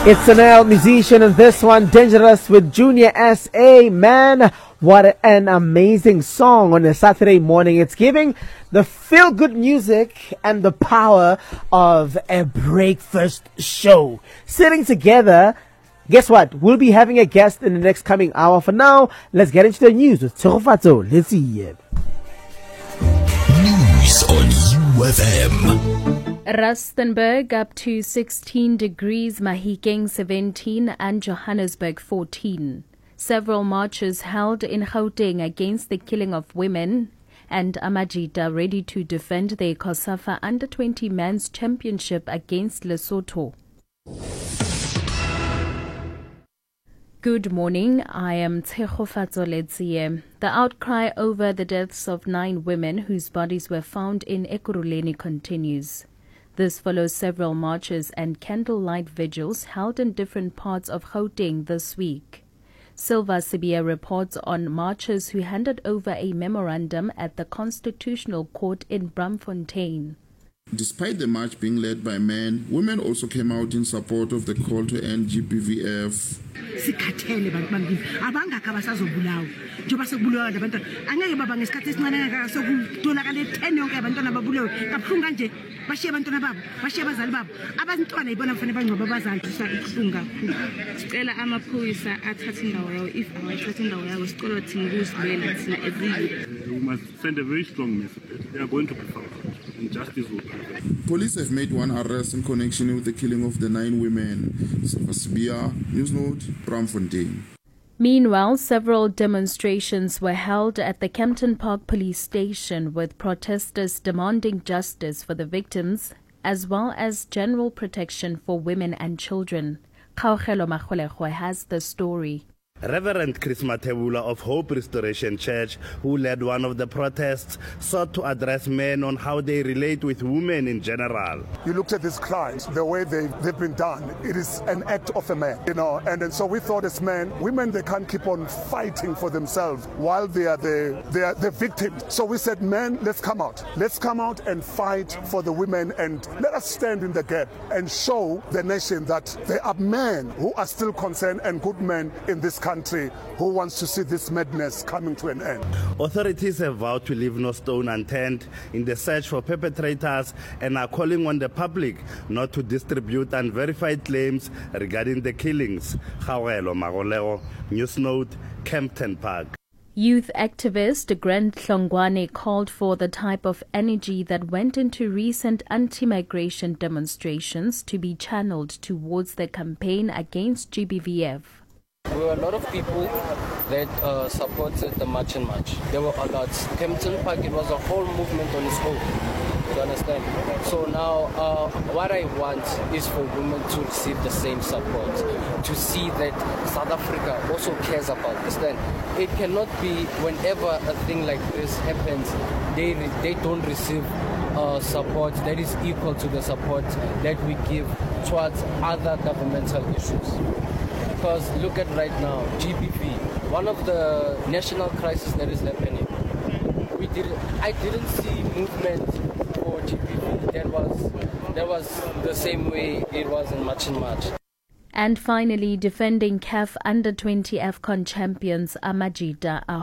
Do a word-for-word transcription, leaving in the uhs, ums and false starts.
It's an L musician and this one, Dangerous with Junior S A. Man, what an amazing song on a Saturday morning. It's giving the feel-good music and the power of a breakfast show. Sitting together, guess what? We'll be having a guest in the next coming hour. For now, let's get into the news with Tshegofatso. Let's see it. News on U F M. Rustenburg up to sixteen degrees, Mahikeng seventeen and Johannesburg fourteen. Several marches held in Gauteng against the killing of women, and Amajita ready to defend the COSAFA under twenty men's championship against Lesotho. Good morning, I am Tshegofatso Letsie. The outcry over the deaths of nine women whose bodies were found in Ekurhuleni continues. This follows several marches and candlelight vigils held in different parts of Gauteng this week. Silva Sibia reports on marchers who handed over a memorandum at the Constitutional Court in Braamfontein. Despite the march being led by men, women also came out in support of the call to end G B V F. Sikhathele bantu bangini abangaka basazobulawa njoba sekubulawa labantwana angeke baba ngesikhathi esincane ngaka sokutholakala ten yonke abantwana babulawe kabuhlungu kanje bashiye abantwana babo bashiye abazali babo abantwana ibona kufanele bangcwaba abazali kubuhlungu kakhulu. Sicela amaphoyisa athathe indawo yawo if awathathe indawo yawo sicela thina ukuzibela thina ezile. We must send a very strong message. They are going to be found. Injustice will prevail. Police have made one arrest in connection with the killing of the nine women. Sibia, News Note, Braamfontein. Meanwhile, several demonstrations were held at the Kempton Park police station with protesters demanding justice for the victims as well as general protection for women and children. Kaogelo Magolego has the story. Reverend Chris Matebula of Hope Restoration Church, who led one of the protests, sought to address men on how they relate with women in general. You looked at these crimes, the way they, they've been done. It is an act of a man, you know, and, and so we thought as men, women, they can't keep on fighting for themselves while they are the, they are the victims. So we said, men, let's come out. Let's come out and fight for the women and let us stand in the gap and show the nation that there are men who are still concerned and good men in this country. country who wants to see this madness coming to an end. Authorities have vowed to leave no stone unturned in the search for perpetrators and are calling on the public not to distribute unverified claims regarding the killings. Kaogelo Magolego, News Note, Kempton Park. Youth activist Grant Hlongwane called for the type of energy that went into recent anti-migration demonstrations to be channeled towards the campaign against G B V F. There were a lot of people that uh, supported the March and March. There were a lot. Kempton Park, it was a whole movement on its own. You understand? So now uh, what I want is for women to receive the same support, to see that South Africa also cares about this. Then it cannot be whenever a thing like this happens, they, they don't receive uh, support that is equal to the support that we give towards other governmental issues. Because look at right now, G B V, one of the national crises that is happening. We did, I didn't see movement for G B V that was that was the same way it was in March and March. And finally, defending C A F under twenty AFCON champions Amajita are